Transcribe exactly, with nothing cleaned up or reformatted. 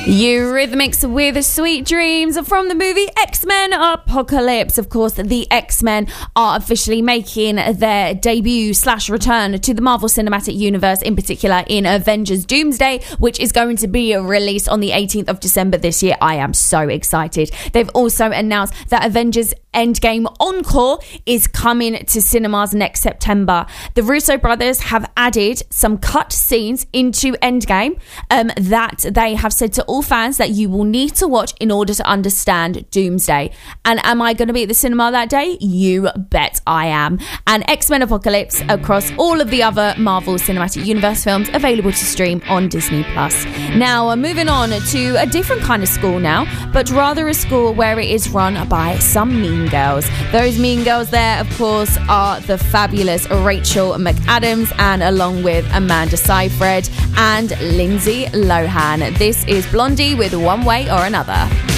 Eurythmics with Sweet Dreams from the movie X-Men Apocalypse. Of course, the X-Men are officially making their debut slash return to the Marvel Cinematic Universe, in particular in Avengers Doomsday, which is going to be released on the eighteenth of December this year. I am so excited. They've also announced that Avengers Endgame Encore is coming to cinemas next September. The Russo brothers have added some cut scenes into Endgame um, that they have said to all fans that you will need to watch in order to understand Doomsday. And am I going to be at the cinema that day? You bet I am. And X-Men Apocalypse across all of the other Marvel Cinematic Universe films available to stream on Disney Plus. Now, uh, moving on to a different kind of school now, but rather a school where it is run by some mean girls. Those mean girls there, of course, are the fabulous Rachel McAdams, and along with Amanda Seyfried and Lindsay Lohan. This is Blondie with One Way or Another.